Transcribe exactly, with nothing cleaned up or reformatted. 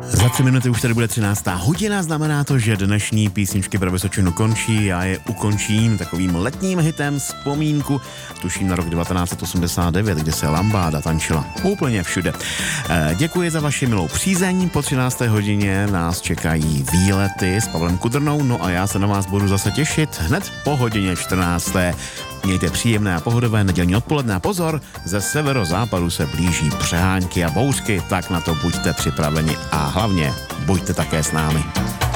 Za tři minuty už tady bude třináctá hodina, znamená to, že dnešní písničky pro Vysočinu končí. Já je ukončím takovým letním hitem Vzpomínku, tuším na rok devatenáct set osmdesát devět, kdy se lambáda tančila úplně všude. Děkuji za vaši milou přízeň, po třinácté hodině nás čekají výlety s Pavlem Kudrnou, no a já se na vás budu zase těšit hned po hodině čtrnácté. Mějte příjemné a pohodové nedělní odpoledne a pozor, ze severozápadu se blíží přehánky a bouřky, tak na to buďte připraveni a hlavně buďte také s námi.